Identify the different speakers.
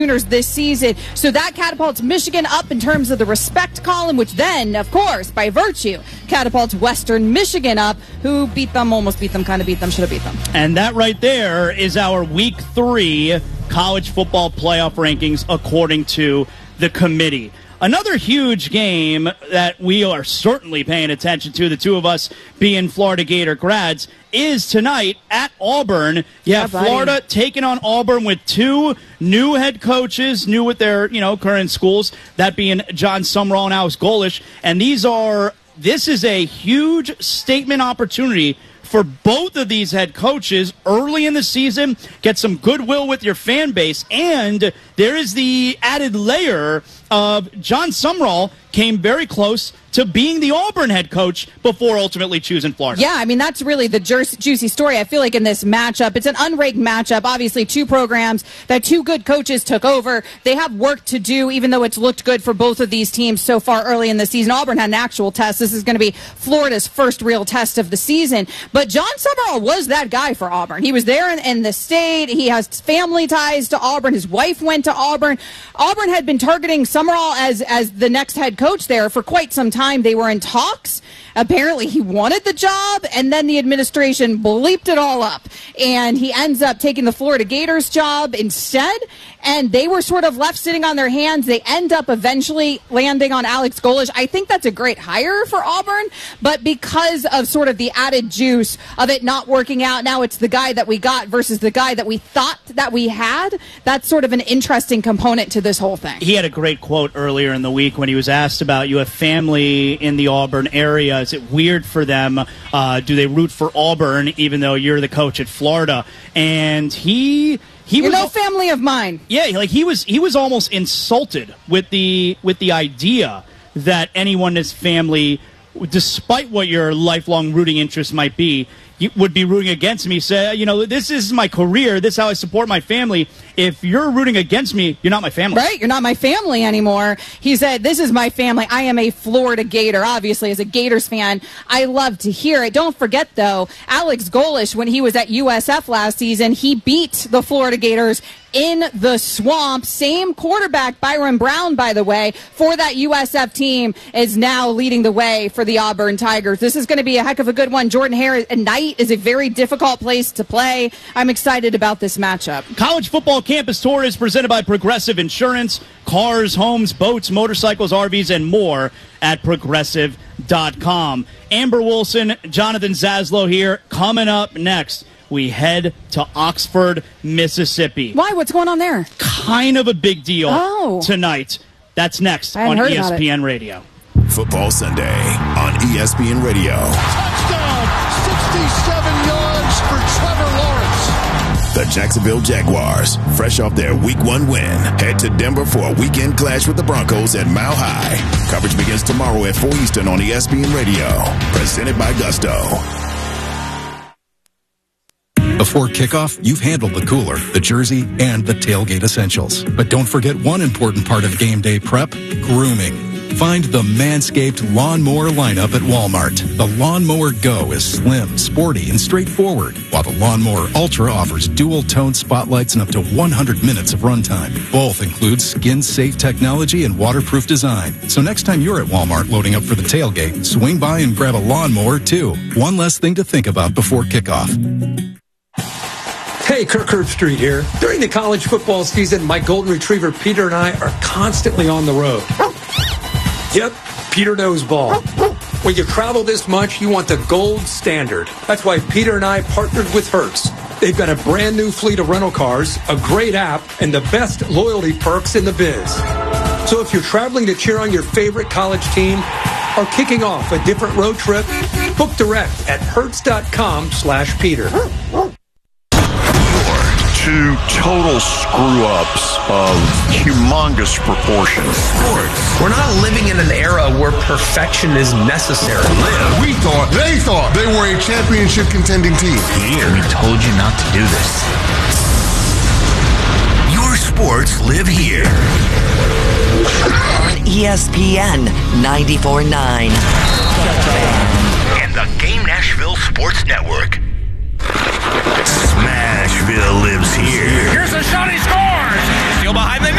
Speaker 1: this season. So that catapults Michigan up in terms of the respect column, which then, of course, by virtue, catapults Western Michigan up, who beat them, almost beat them, kind of beat them, should have beat them.
Speaker 2: And that right there is our Week 3 college football playoff rankings according to the committee. Another huge game that we are certainly paying attention to, the two of us being Florida Gator grads, is tonight at Auburn. Yeah, Florida taking on Auburn with two new head coaches, new with their, current schools, that being John Sumrall and Alex Golesh. And this is a huge statement opportunity for both of these head coaches early in the season, get some goodwill with your fan base, and there is the added layer of John Sumrall came very close to being the Auburn head coach before ultimately choosing Florida.
Speaker 1: Yeah, that's really the juicy story. I feel like in this matchup, it's an unranked matchup. Obviously, two programs that two good coaches took over. They have work to do, even though it's looked good for both of these teams so far early in the season. Auburn had an actual test. This is going to be Florida's first real test of the season. But John Sumrall was that guy for Auburn. He was there in the state. He has family ties to Auburn. His wife went to Auburn. Auburn had been targeting Sumrall as the next head coach there for quite some time. They were in talks. Apparently, he wanted the job, and then the administration bleeped it all up. And he ends up taking the Florida Gators job instead, and they were sort of left sitting on their hands. They end up eventually landing on Alex Golesh. I think that's a great hire for Auburn, but because of sort of the added juice of it not working out, now it's the guy that we got versus the guy that we thought that we had. That's sort of an interesting component to this whole thing.
Speaker 2: He had a great quote earlier in the week when he was asked about, you have family in the Auburn area. Is it weird for them? Do they root for Auburn even though you're the coach at Florida? And he
Speaker 1: You're
Speaker 2: was
Speaker 1: no family of mine.
Speaker 2: Yeah, he was almost insulted with the idea that anyone in his family, despite what your lifelong rooting interest might be, would be rooting against me. Say, this is my career. This is how I support my family. If you're rooting against me, you're not my family.
Speaker 1: Right? You're not my family anymore. He said, this is my family. I am a Florida Gator. Obviously, as a Gators fan, I love to hear it. Don't forget, though, Alex Golesh, when he was at USF last season, he beat the Florida Gators in the swamp. Same quarterback, Byron Brown, by the way, for that USF team, is now leading the way for the Auburn Tigers. This is going to be a heck of a good one. Jordan-Hare at night is a very difficult place to play. I'm excited about this matchup.
Speaker 2: College Football Campus Tour is presented by Progressive Insurance. Cars, homes, boats, motorcycles, RVs, and more at Progressive.com. Amber Wilson, Jonathan Zaslow here. Coming up next, we head to Oxford, Mississippi.
Speaker 1: Why? What's going on there?
Speaker 2: Kind of a big deal tonight. That's next on ESPN Radio.
Speaker 3: Football Sunday on ESPN Radio.
Speaker 4: Touchdown! 67 yards for Trevor Lawrence.
Speaker 3: The Jacksonville Jaguars, fresh off their Week 1 win, head to Denver for a weekend clash with the Broncos at Mile High. Coverage begins tomorrow at 4 Eastern on ESPN Radio. Presented by Gusto.
Speaker 5: Before kickoff, you've handled the cooler, the jersey, and the tailgate essentials. But don't forget one important part of game day prep: grooming. Find the Manscaped Lawnmower lineup at Walmart. The Lawnmower Go is slim, sporty, and straightforward, while the Lawnmower Ultra offers dual-tone spotlights and up to 100 minutes of runtime. Both include skin-safe technology and waterproof design. So next time you're at Walmart loading up for the tailgate, swing by and grab a lawnmower, too. One less thing to think about before kickoff.
Speaker 6: Hey, Kirk Herbstreit here. During the college football season, my golden retriever Peter and I are constantly on the road. Yep, Peter knows ball. When you travel this much, you want the gold standard. That's why Peter and I partnered with Hertz. They've got a brand new fleet of rental cars, a great app, and the best loyalty perks in the biz. So if you're traveling to cheer on your favorite college team or kicking off a different road trip, book direct at hertz.com/Peter.
Speaker 7: Two total screw-ups of humongous proportions.
Speaker 8: Sports. We're not living in an era where perfection is necessary.
Speaker 4: They thought they were a championship contending team.
Speaker 8: Here. We told you not to do this. Your sports live here. On ESPN 94.9. And the Game Nashville Sports Network.
Speaker 9: Smashville lives here.
Speaker 10: Here's a shot, he scores! Steal behind the net.